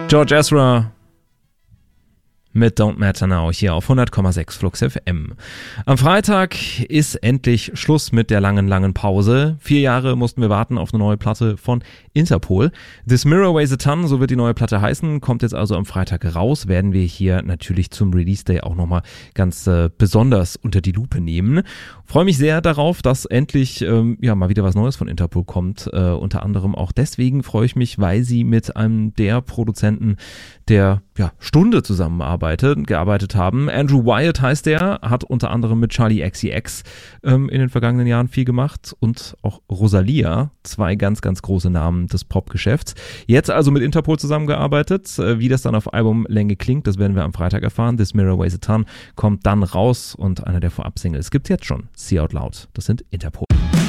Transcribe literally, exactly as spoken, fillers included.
George Ezra mit Don't Matter Now hier auf hundert Komma sechs Flux F M. Am Freitag ist endlich Schluss mit der langen, langen Pause. Vier Jahre mussten wir warten auf eine neue Platte von Interpol. This Mirror Weighs a Ton, so wird die neue Platte heißen, kommt jetzt also am Freitag raus. Werden wir hier natürlich zum Release Day auch nochmal ganz äh, besonders unter die Lupe nehmen. Freue mich sehr darauf, dass endlich ähm, ja mal wieder was Neues von Interpol kommt. Äh, unter anderem auch deswegen freue ich mich, weil sie mit einem der Produzenten der ja, Stunde zusammenarbeitet, gearbeitet haben. Andrew Wyatt heißt der, hat unter anderem mit Charli X C X ähm, in den vergangenen Jahren viel gemacht und auch Rosalia, zwei ganz, ganz große Namen des Popgeschäfts. Jetzt also mit Interpol zusammengearbeitet. Äh, wie das dann auf Albumlänge klingt, das werden wir am Freitag erfahren. This Mirror Weighs a Ton kommt dann raus und einer der Vorab-Singles gibt es jetzt schon. See Out Loud. Das sind Interpol.